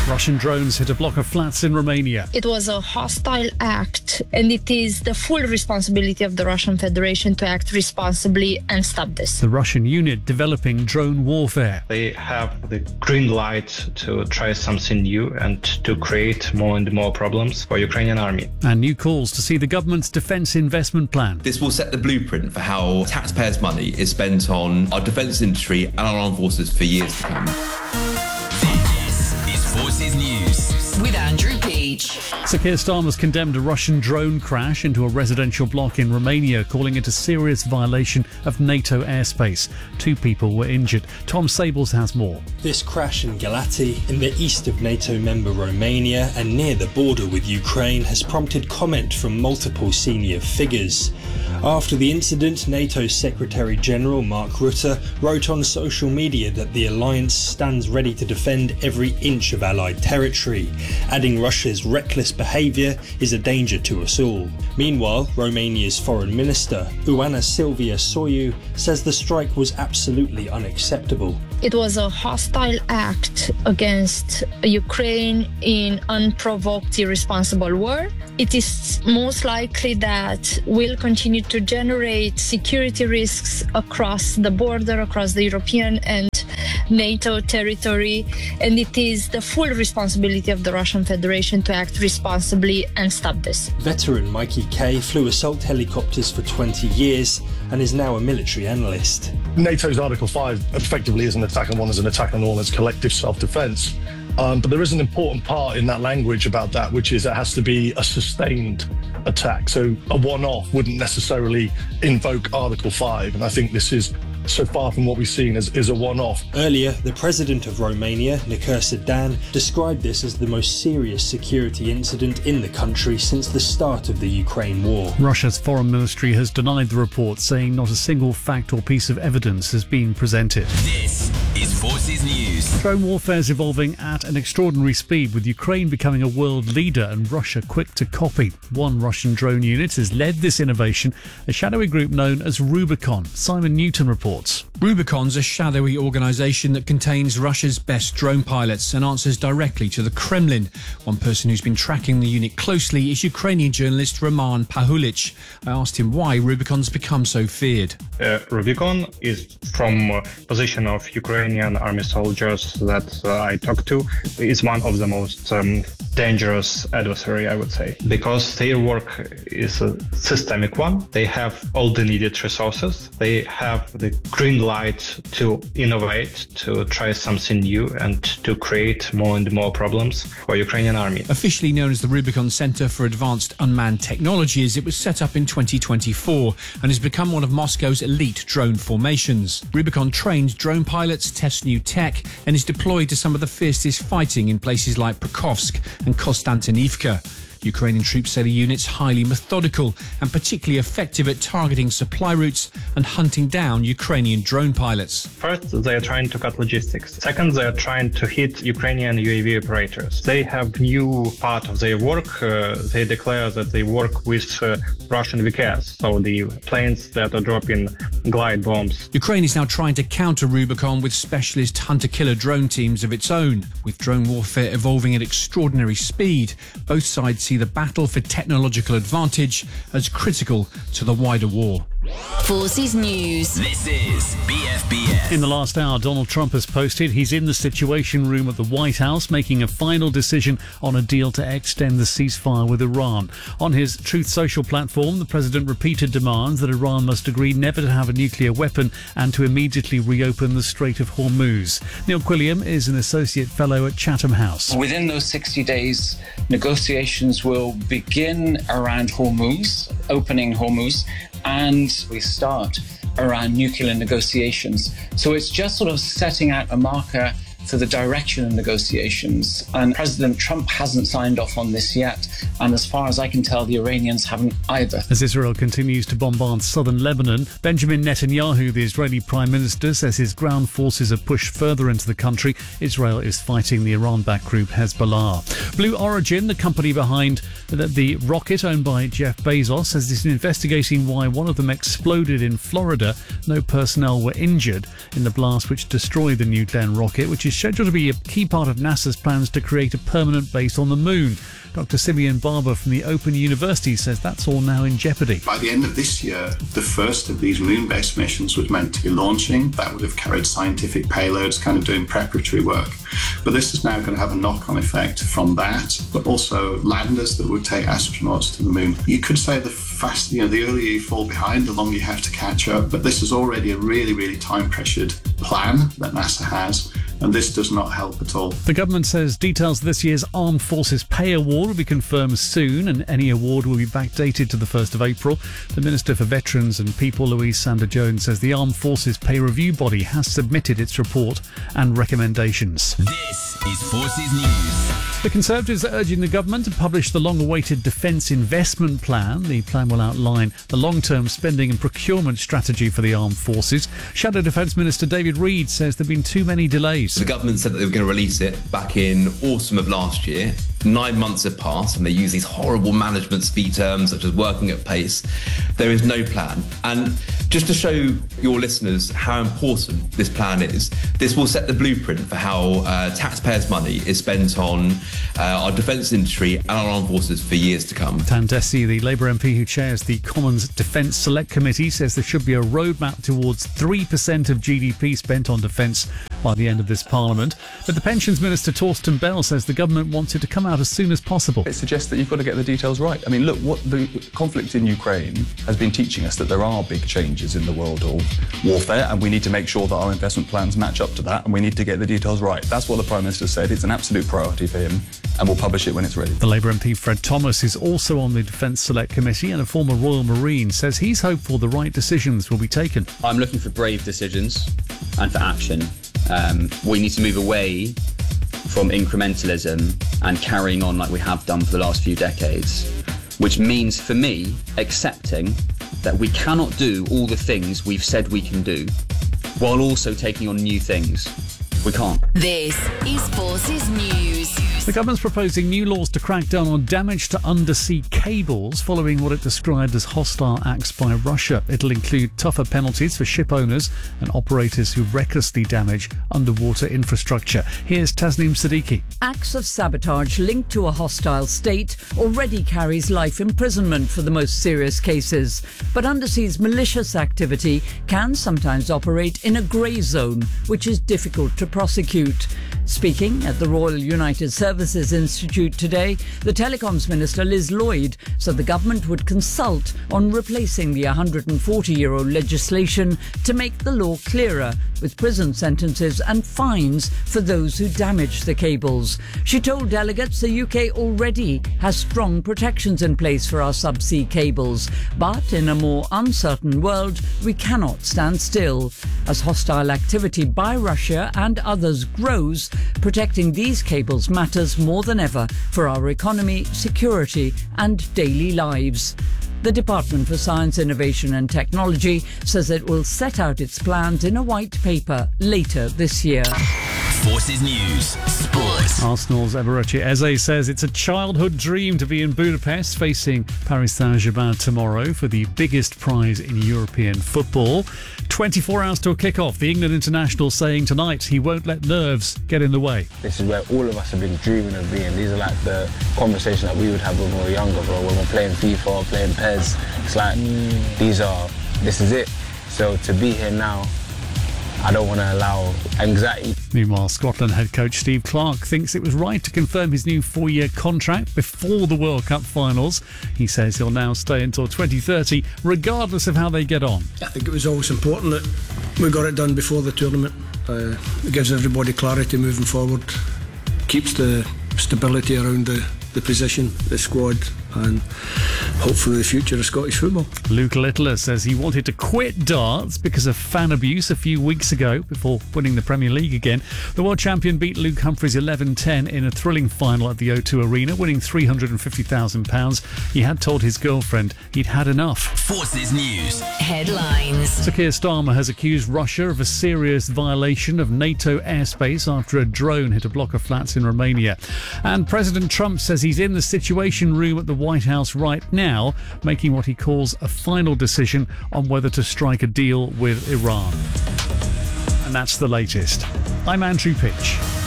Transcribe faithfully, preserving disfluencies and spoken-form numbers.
Russian drones hit a block of flats in Romania. It was a hostile act, and it is the full responsibility of the Russian Federation to act responsibly and stop this. The Russian unit developing drone warfare. They have the green light to try something new and to create more and more problems for Ukrainian army. And new calls to see the government's defence investment plan. This will set the blueprint for how taxpayers' money is spent on our defence industry and our armed forces for years to come. Forces News with Andrew Peach. Sir Keir Starmer's condemned a Russian drone crash into a residential block in Romania, calling it a serious violation of NATO airspace. Two people were injured. Tom Sables has more. This crash in Galati, in the east of NATO member Romania and near the border with Ukraine, has prompted comment from multiple senior figures. After the incident, NATO's Secretary-General Mark Rutte wrote on social media that the alliance stands ready to defend every inch of Allied territory, adding Russia's reckless behaviour is a danger to us all. Meanwhile, Romania's Foreign Minister, Ioana Silvia Soiu, says the strike was absolutely unacceptable. It was a hostile act against Ukraine in unprovoked, irresponsible war. It is most likely that will continue to generate security risks across the border, across the European and NATO territory, and it is the full responsibility of the Russian Federation to act responsibly and stop this. Veteran Mikey Kay flew assault helicopters for twenty years and is now a military analyst. NATO's Article five effectively is an attack on one as an attack on all, it's collective self-defence. Um, but there is an important part in that language about that, which is it has to be a sustained attack. So a one-off wouldn't necessarily invoke Article five. And I think this is, so far from what we've seen, is, is a one-off. Earlier, the president of Romania, Nicursa Dan, described this as the most serious security incident in the country since the start of the Ukraine war. Russia's foreign ministry has denied the report, saying not a single fact or piece of evidence has been presented. This is Forces News. Drone warfare is evolving at an extraordinary speed, with Ukraine becoming a world leader and Russia quick to copy. One Russian drone unit has led this innovation, a shadowy group known as Rubicon. Simon Newton reports. Rubicon's a shadowy organisation that contains Russia's best drone pilots and answers directly to the Kremlin. One person who's been tracking the unit closely is Ukrainian journalist Roman Pahulich. I asked him why Rubicon's become so feared. Uh, Rubicon is from a position of Ukrainian army soldiers that uh, I talked to, is one of the most um, dangerous adversary, I would say, because their work is a systemic one. They have all the needed resources. They have the green light to innovate, to try something new and to create more and more problems for Ukrainian army. Officially known as the Rubicon Center for Advanced Unmanned Technologies, it was set up in twenty twenty-four and has become one of Moscow's elite drone formations. Rubicon trains drone pilots, tests new tech, and is deployed to some of the fiercest fighting in places like Pokrovsk and Konstantinivka. Ukrainian troops say the unit's highly methodical and particularly effective at targeting supply routes and hunting down Ukrainian drone pilots. First, they are trying to cut logistics. Second, they are trying to hit Ukrainian U A V operators. They have new part of their work. Uh, they declare that they work with uh, Russian V K S, so the planes that are dropping glide bombs. Ukraine is now trying to counter Rubicon with specialist hunter-killer drone teams of its own. With drone warfare evolving at extraordinary speed, both sides see the battle for technological advantage as critical to the wider war. Forces News. This is B F B S. In the last hour, Donald Trump has posted he's in the Situation Room at the White House making a final decision on a deal to extend the ceasefire with Iran. On his Truth Social platform, the president repeated demands that Iran must agree never to have a nuclear weapon and to immediately reopen the Strait of Hormuz. Neil Quilliam is an associate fellow at Chatham House. Within those sixty days, negotiations will begin around Hormuz, opening Hormuz, and we start around nuclear negotiations. So it's just sort of setting out a marker for the direction of negotiations. And President Trump hasn't signed off on this yet. And as far as I can tell, the Iranians haven't either. As Israel continues to bombard southern Lebanon, Benjamin Netanyahu, the Israeli Prime Minister, says his ground forces have pushed further into the country. Israel is fighting the Iran-backed group Hezbollah. Blue Origin, the company behind the, the rocket owned by Jeff Bezos, says it's investigating why one of them exploded in Florida. No personnel were injured in the blast which destroyed the New Glenn rocket, which is scheduled to be a key part of NASA's plans to create a permanent base on the moon. Doctor Simeon Barber from the Open University says that's all now in jeopardy. By the end of this year, the first of these moon-based missions was meant to be launching. That would have carried scientific payloads, kind of doing preparatory work. But this is now going to have a knock-on effect from that, but also landers that would take astronauts to the moon. You could say the faster, you know, the earlier you fall behind, the longer you have to catch up. But this is already a really, really time-pressured plan that NASA has, and this does not help at all. The government says details of this year's Armed Forces Pay Award will be confirmed soon, and any award will be backdated to the first of April. The Minister for Veterans and People, Louise Sanders-Jones, says the Armed Forces Pay Review Body has submitted its report and recommendations. This is Forces News. The Conservatives are urging the government to publish the long-awaited Defence Investment Plan. The plan will outline the long-term spending and procurement strategy for the armed forces. Shadow Defence Minister David Reid says there have been too many delays. The government said that they were going to release it back in autumn of last year. Nine months have passed and they use these horrible management speak terms such as working at pace. There is no plan. And just to show your listeners how important this plan is, this will set the blueprint for how uh, taxpayers' money is spent on uh, our defence industry and our armed forces for years to come. Tan Desi, the Labour M P who chairs the Commons Defence Select Committee, says there should be a roadmap towards three percent of G D P spent on defence by the end of this Parliament. But the Pensions Minister, Torsten Bell, says the government wants it to come out as soon as possible. It suggests that you've got to get the details right. I mean, look, what the conflict in Ukraine has been teaching us, that there are big changes in the world of warfare, and we need to make sure that our investment plans match up to that, and we need to get the details right. That's what the Prime Minister said. It's an absolute priority for him, and we'll publish it when it's ready. The Labour M P Fred Thomas is also on the Defence Select Committee, and a former Royal Marine says he's hopeful the right decisions will be taken. I'm looking for brave decisions and for action. Um, we need to move away from incrementalism and carrying on like we have done for the last few decades, which means for me accepting that we cannot do all the things we've said we can do while also taking on new things. We can't. This is Forces News. The government's proposing new laws to crack down on damage to undersea cables following what it described as hostile acts by Russia. It'll include tougher penalties for ship owners and operators who recklessly damage underwater infrastructure. Here's Tasneem Siddiqui. Acts of sabotage linked to a hostile state already carries life imprisonment for the most serious cases. But undersea's malicious activity can sometimes operate in a grey zone, which is difficult to prosecute. Speaking at the Royal United Services Institute today, the Telecoms Minister Liz Lloyd said the government would consult on replacing the one hundred forty-year-old legislation to make the law clearer, with prison sentences and fines for those who damage the cables. She told delegates the U K already has strong protections in place for our subsea cables, but in a more uncertain world, we cannot stand still. As hostile activity by Russia and others grows, protecting these cables matters more than ever for our economy, security and daily lives. The Department for Science, Innovation and Technology says it will set out its plans in a white paper later this year. Forces News Sport. Arsenal's Eberechi Eze says it's a childhood dream to be in Budapest facing Paris Saint-Germain tomorrow for the biggest prize in European football. twenty-four hours till kick-off. The England international saying tonight he won't let nerves get in the way. This is where all of us have been dreaming of being. These are like the conversations that we would have when we were younger, bro. When we're playing FIFA, playing P E S. It's like, mm. these are, this is it. So to be here now, I don't want to allow anxiety. Meanwhile, Scotland head coach Steve Clarke thinks it was right to confirm his new four-year contract before the World Cup finals. He says he'll now stay until twenty thirty, regardless of how they get on. I think it was always important that we got it done before the tournament. Uh, it gives everybody clarity moving forward, keeps the stability around the, the position, the squad, and hopefully the future of Scottish football. Luke Littler says he wanted to quit darts because of fan abuse a few weeks ago before winning the Premier League again. The world champion beat Luke Humphries eleven ten in a thrilling final at the O two Arena, winning three hundred fifty thousand pounds. He had told his girlfriend he'd had enough. Forces News Headlines. Sir Keir Starmer has accused Russia of a serious violation of NATO airspace after a drone hit a block of flats in Romania. And President Trump says he's in the Situation Room at the White House right now, making what he calls a final decision on whether to strike a deal with Iran. And that's the latest. I'm Andrew Pitch.